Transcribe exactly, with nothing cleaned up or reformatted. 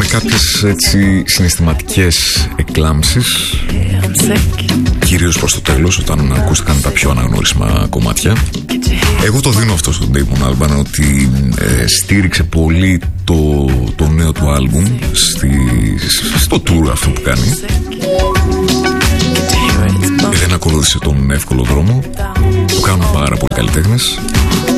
κάποιες έτσι συναισθηματικές εκκλάμψεις, κυρίως προς το τέλος, όταν ακούστηκαν τα πιο αναγνωρίσιμα κομμάτια. Εγώ το δίνω αυτό στον Damon Albarn, ότι ε, στήριξε πολύ το, το νέο του άλμπουμ στη, στο tour αυτό που κάνει. Δεν ακολούθησε τον εύκολο δρόμο. Το κάνουν πάρα πολλοί καλλιτέχνες.